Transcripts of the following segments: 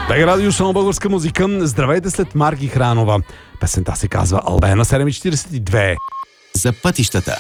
БГ Радио, само българска музика. Здравейте след Марги Хранова. Песента се казва Албена, 7:42. За пътищата.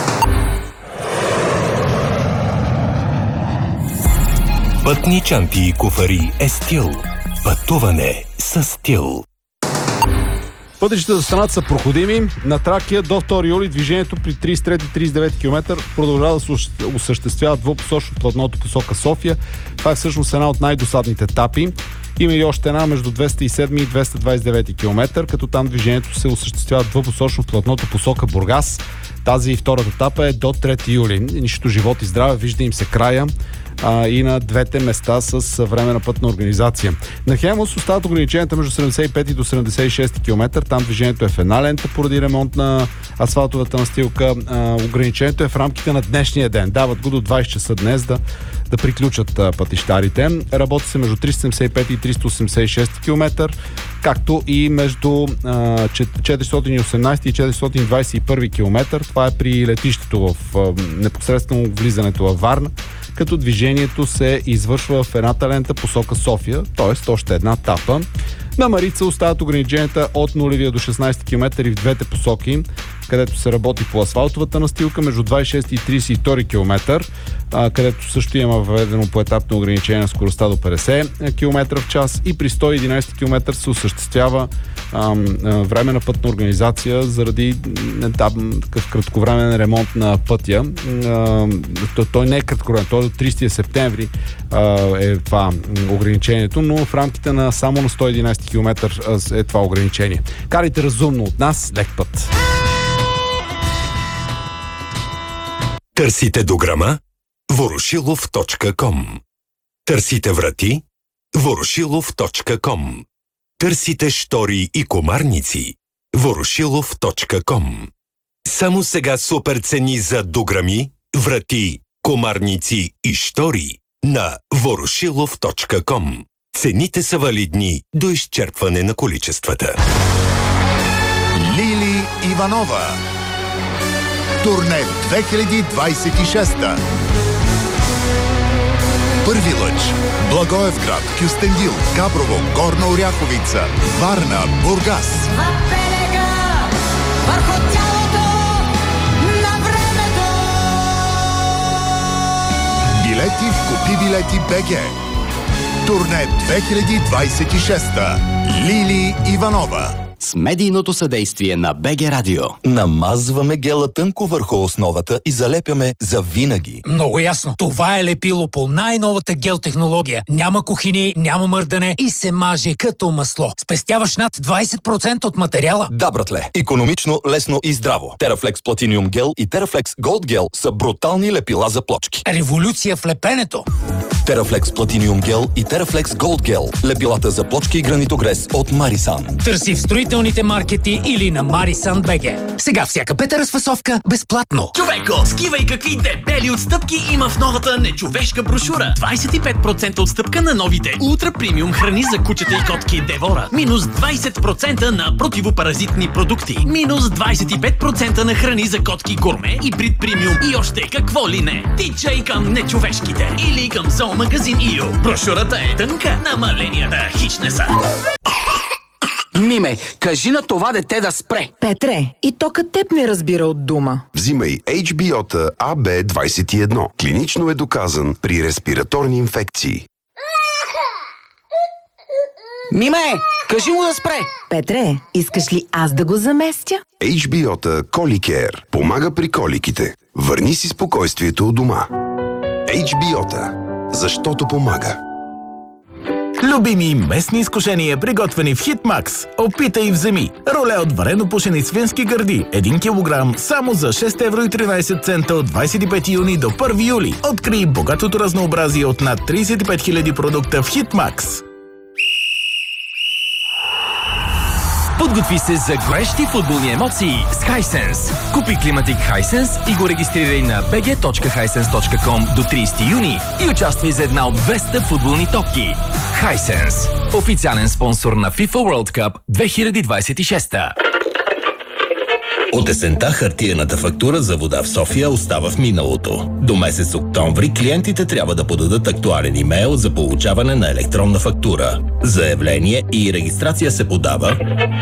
Пътни чанти и куфари е стил. Пътуване с стил. Пътищата за страната са проходими. На Тракия до 2 юли движението при 33-39 км продължава да се осъществява двупосочно платното посока София. Това е всъщност една от най-досадните етапи. Има и още една между 207 и 229 км, като там движението се осъществява двупосочно в платното посока Бургас. Тази и втората етапа е до 3 юли. Нищо живот и здраве, вижда им се края и на двете места с временна пътна организация. На Хемос остават ограниченията между 75 и до 76 км. Там движението е в една лента поради ремонт на асфалтовата настилка. Ограничението е в рамките на днешния ден. Дават го до 20 часа днес да приключат пътищарите. Работи се между 375 и 386 км, както и между 418 и 421 км. Това е при летището в непосредствено влизането във Варна, като движението се извършва в едната лента посока София, т.е. още една етапа. На Марица остават ограниченията от 0 до 16 км в двете посоки, където се работи по асфалтовата настилка между 26 и 32 км, където също има въведено поетапно ограничение на скоростта до 50 км в час и при 111 км се осъществява временна пътна организация заради такъв кратковременен ремонт на пътя. Той не е кратковременен, той до 30 септември е това ограничението, но в рамките на само на 111 км е това ограничение. Карайте разумно от нас, лек път! Търсите дограма? Ворошилов.com. Търсите врати? Ворошилов.com. Търсите штори и комарници? Ворошилов.com. Само сега супер цени за дограми, врати, комарници и штори на Ворошилов.com. Цените са валидни до изчерпване на количествата. Лили Иванова. Турне 2026. Първи лъч. Благоевград, Кюстендил, Габрово, Горна Оряховица, Варна, Бургас. Върху тялото на времето. Билети в Купи билети БГ. Турне 2026. Лили Иванова. С медийното съдействие на БГ Радио. Намазваме гела тънко върху основата и залепяме за винаги. Много ясно. Това е лепило по най-новата гел технология. Няма кухини, няма мърдане и се маже като масло. Спестяваш над 20% от материала. Да, братле. Икономично, лесно и здраво. Терафлекс Platinum Gel и Терафлекс Gold Gel са брутални лепила за плочки. Революция в лепенето. Терафлекс Platinum Gel и Терафлекс Gold Gel. Лепилата за плочки и гранитогрес от Марисан. Търси в строителните маркети или на Марисан БГ. Сега всяка пета разфасовка безплатно. Човеко, скивай какви дебели отстъпки има в новата нечовешка брошура. 25% отстъпка на новите ултра премиум храни за кучета и котки Девора. Минус 20% на противопаразитни продукти. Минус 25% на храни за котки Гурме и Брит премиум. И още какво ли не. Тичай към нечовешките или към зоомагазин Ио. Брошурата е тънка, намаленията хич не са. Миме, кажи на това дете да спре. Петре, и токът теб не разбира от дума. Взимай HBO-та AB21. Клинично е доказан при респираторни инфекции. Миме, кажи му да спре. Петре, искаш ли аз да го заместя? HBO-та Коликер помага при коликите. Върни си спокойствието у дома. HBO-та. Защото помага. Любими местни изкушения, приготвени в Хитмакс. Опитай и вземи. Роле от варено пушени свински гърди. 1 кг само за 6,13 евро от 25 юни до 1 юли. Открий богатото разнообразие от над 35 000 продукта в Хитмакс. Подготви се за горещи футболни емоции с Hisense. Купи климатик Hisense и го регистрирай на bg.hisense.com до 30 юни и участвай за една от 200 футболни топки. Hisense. Официален спонсор на FIFA World Cup 2026. От есента хартиената фактура за вода в София остава в миналото. До месец октомври клиентите трябва да подадат актуален имейл за получаване на електронна фактура. Заявление и регистрация се подава...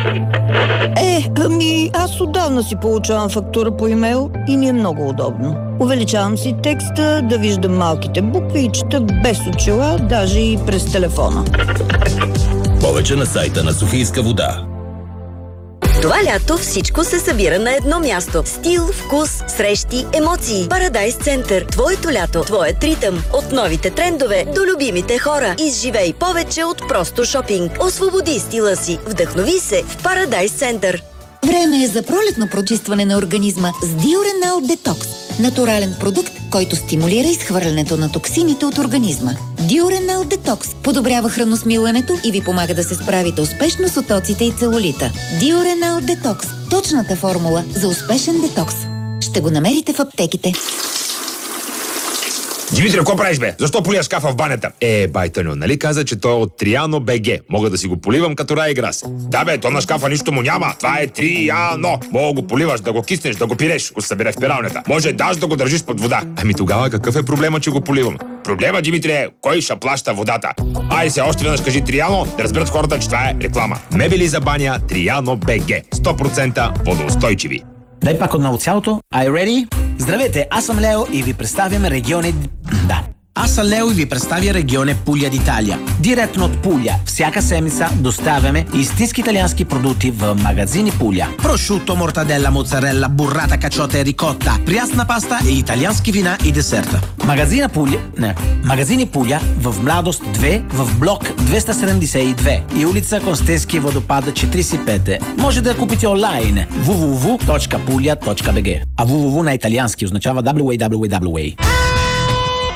Аз отдавна си получавам фактура по имейл и ми е много удобно. Увеличавам си текста, да виждам малките букви и чета без очила, даже и през телефона. Повече на сайта на Софийска вода. Това лято всичко се събира на едно място. Стил, вкус, срещи, емоции. Парадайс Център. Твоето лято, твоят ритъм. От новите трендове до любимите хора. Изживей повече от просто шопинг. Освободи стила си. Вдъхнови се в Парадайс Център. Време е за пролетно прочистване на организма с Diurenal Detox. Натурален продукт, който стимулира изхвърлянето на токсините от организма. Diurenal Detox подобрява храносмилането и ви помага да се справите успешно с отоците и целулита. Diurenal Detox – точната формула за успешен детокс. Ще го намерите в аптеките. Димитри, какво правиш, бе? Защо полия шкафа в банята? Байтъню, нали каза, че той е от Триано БГ. Мога да си го поливам като Райграс. Да, бе, то на шкафа нищо му няма. Това е Триано. Мога го поливаш, да го киснеш, да го пиреш, го събере в пиралнята. Може даже да го държиш под вода. Тогава какъв е проблема, че го поливам? Проблема, Димитри, е кой ще плаща водата. Се още веднъж кажи Триано, да разберат хората, че това е реклама. Мебели за баня Триано БГ. 100% водоустойчиви. Дай пак отново цялото. Are you ready? Здравейте, аз съм Лео и ви представям регионе... Аз съм Лео и ви представя регионе Пуля d'Italia. Директно от Пуля. Всяка седмица доставяме истински италиански продукти в магазини Пуля. Прошуто, мортаделла, моцарелла, буррата, качота и рикотта, прясна паста и италиански вина и десерта. Магазини Пуля в Младост 2, в блок 272 и улица Констенски водопад 45. Може да я купите онлайн www.puglia.bg. А www на италиански означава www.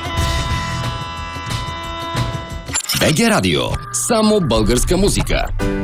БГ Радио. Само българска музика.